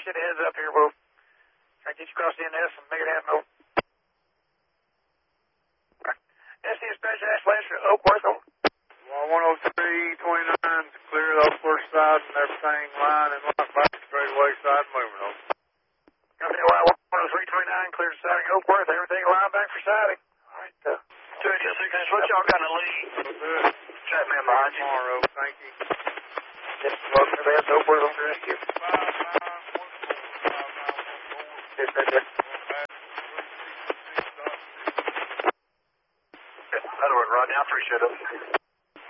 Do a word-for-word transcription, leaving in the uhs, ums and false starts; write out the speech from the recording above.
appreciate the heads up here. We'll try to get you across the N S and make it happen. Over. S C Special Flash for Oakworth. Over. Well, one oh three twenty-nine to clear the Oakworth side and everything, line and line back straight away side moving over. Copy, one oh three twenty-nine, clear the siding Oakworth, everything line back for siding. All right, uh, two eighty-six, what y'all got in the lead? Good. Chat man behind you. Tomorrow, thank you. Yes, welcome to the Oakworth on the rescue. Yes, yes, yes. That'll work, Rodney. I appreciate it.